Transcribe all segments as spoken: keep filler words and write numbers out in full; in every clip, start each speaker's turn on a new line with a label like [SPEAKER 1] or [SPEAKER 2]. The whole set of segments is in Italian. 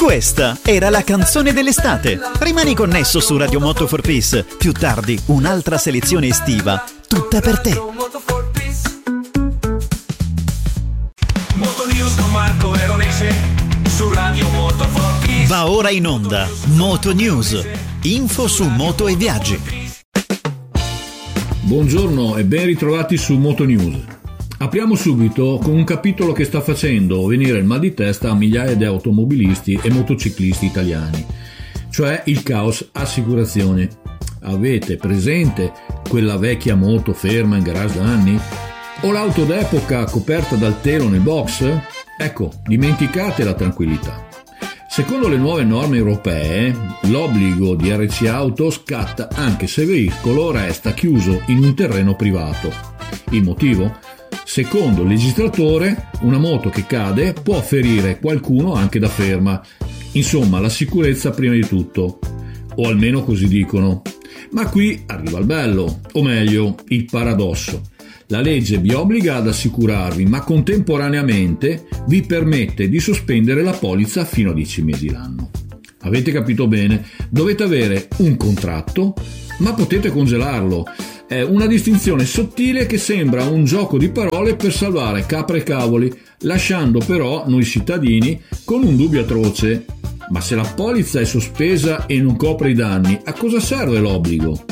[SPEAKER 1] Questa era la canzone dell'estate. Rimani connesso su Radio Moto for Peace. Più tardi un'altra selezione estiva, tutta per te.
[SPEAKER 2] Moto News con Marco Veronese su Radio Moto for Peace.
[SPEAKER 1] Va ora in onda Moto News. Info su moto e viaggi.
[SPEAKER 3] Buongiorno e ben ritrovati su Moto News. Apriamo subito con un capitolo che sta facendo venire il mal di testa a migliaia di automobilisti e motociclisti italiani, cioè il caos assicurazioni. Avete presente quella vecchia moto ferma in garage da anni? O l'auto d'epoca coperta dal telo nel box? Ecco, dimenticate la tranquillità. Secondo le nuove norme europee, l'obbligo di R C Auto scatta anche se il veicolo resta chiuso in un terreno privato. Il motivo? Secondo il legislatore, una moto che cade può ferire qualcuno anche da ferma. Insomma, la sicurezza prima di tutto. O almeno così dicono. Ma qui arriva il bello, o meglio, il paradosso. La legge vi obbliga ad assicurarvi, ma contemporaneamente vi permette di sospendere la polizza fino a dieci mesi l'anno. Avete capito bene? Dovete avere un contratto, ma potete congelarlo. È una distinzione sottile che sembra un gioco di parole per salvare capre e cavoli, lasciando però noi cittadini con un dubbio atroce. Ma se la polizza è sospesa e non copre i danni, a cosa serve l'obbligo?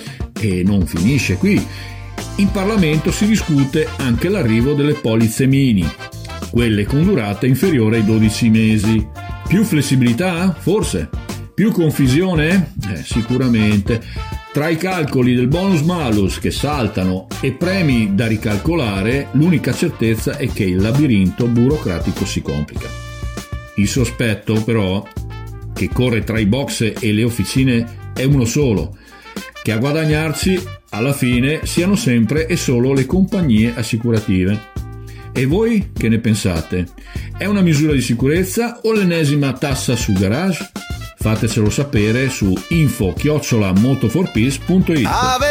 [SPEAKER 3] E non finisce qui. In Parlamento si discute anche l'arrivo delle polizze mini, quelle con durata inferiore ai dodici mesi. Più flessibilità? Forse. Più confusione? Eh, sicuramente. Tra i calcoli del bonus malus che saltano e premi da ricalcolare, l'unica certezza è che il labirinto burocratico si complica. Il sospetto, però, che corre tra i box e le officine è uno solo, che a guadagnarci alla fine siano sempre e solo le compagnie assicurative. E voi che ne pensate? È una misura di sicurezza o l'ennesima tassa sul garage? Fatecelo sapere su info chiocciola motoforpeace punto it.